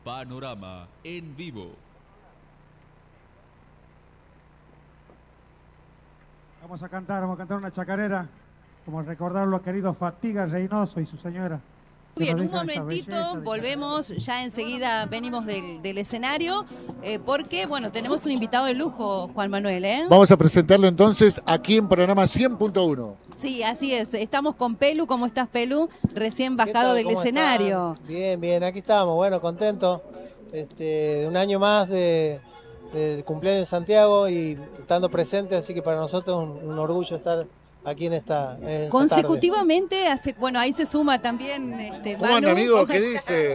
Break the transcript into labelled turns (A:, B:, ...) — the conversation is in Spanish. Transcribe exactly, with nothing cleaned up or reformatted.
A: Panorama en vivo.
B: Vamos a cantar, vamos a cantar una chacarera, como recordar a los queridos Fatiga Reynoso y su señora.
C: Bien, un momentito, volvemos, ya enseguida venimos del, del escenario, eh, porque, bueno, tenemos un invitado de lujo, Juan Manuel, ¿eh?
D: Vamos a presentarlo entonces aquí en Panorama cien punto uno.
C: Sí, así es, estamos con Pelu. ¿Cómo estás, Pelu? Recién bajado del escenario.
E: Están? Bien, bien, aquí estamos, bueno, contento este, de un año más de, de cumpleaños en Santiago y estando presente, así que para nosotros es un, un orgullo estar aquí en esta, en esta
C: consecutivamente, hace, bueno, ahí se suma también este,
D: ¿Cómo anda, amigo? ¿Qué dice?